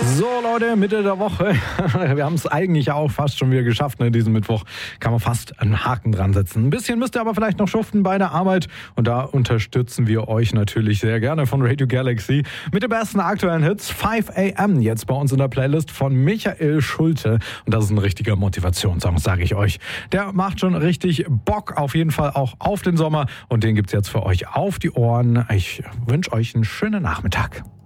So Leute, Mitte der Woche. Wir haben es eigentlich auch fast schon wieder geschafft. Ne? Diesen Mittwoch kann man fast einen Haken dran setzen. Ein bisschen müsst ihr aber vielleicht noch schuften bei der Arbeit. Und da unterstützen wir euch natürlich sehr gerne von Radio Galaxy mit den besten aktuellen Hits. 5 AM jetzt bei uns in der Playlist von Michael Schulte. Und das ist ein richtiger Motivationssong, sage ich euch. Der macht schon richtig Bock, auf jeden Fall auch auf den Sommer. Und den gibt's jetzt für euch auf die Ohren. Ich wünsche euch einen schönen Nachmittag.